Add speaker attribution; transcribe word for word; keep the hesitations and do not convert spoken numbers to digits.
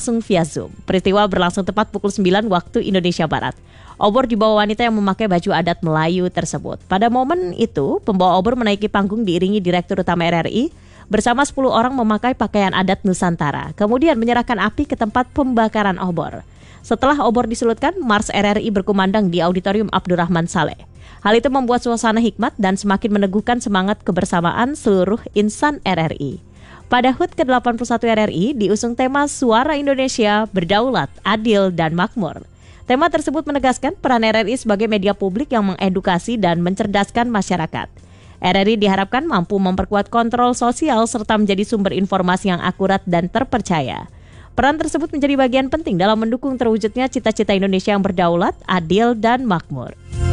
Speaker 1: langsung via Zoom. Peristiwa berlangsung tepat pukul sembilan waktu Indonesia Barat. Obor dibawa wanita yang memakai baju adat Melayu tersebut. Pada momen itu, pembawa obor menaiki panggung diiringi Direktur Utama R R I bersama sepuluh orang memakai pakaian adat Nusantara. Kemudian menyerahkan api ke tempat pembakaran obor. Setelah obor disulutkan, Mars R R I berkumandang di Auditorium Abdurrahman Saleh. Hal itu membuat suasana hikmat dan semakin meneguhkan semangat kebersamaan seluruh insan R R I. Pada H U T ke delapan puluh satu R R I diusung tema Suara Indonesia Berdaulat, Adil, dan Makmur. Tema tersebut menegaskan peran R R I sebagai media publik yang mengedukasi dan mencerdaskan masyarakat. R R I diharapkan mampu memperkuat kontrol sosial serta menjadi sumber informasi yang akurat dan terpercaya. Peran tersebut menjadi bagian penting dalam mendukung terwujudnya cita-cita Indonesia yang berdaulat, adil, dan makmur.